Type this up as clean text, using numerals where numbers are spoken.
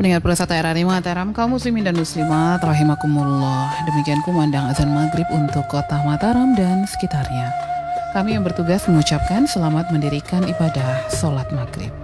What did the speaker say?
Pendengar Persata RRI Mataram, kaum muslimin dan muslimat rahimakumullah. Demikian kumandang azan maghrib untuk kota Mataram dan sekitarnya. Kami yang bertugas mengucapkan selamat mendirikan ibadah sholat maghrib.